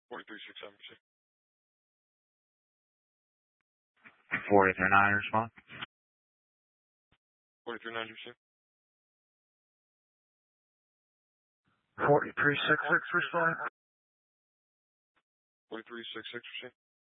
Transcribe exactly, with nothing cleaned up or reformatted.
forty-three six seven, proceed. forty-three nine, respond. forty-three ninety, proceed. forty-three six six, respond. forty-three six six, proceed.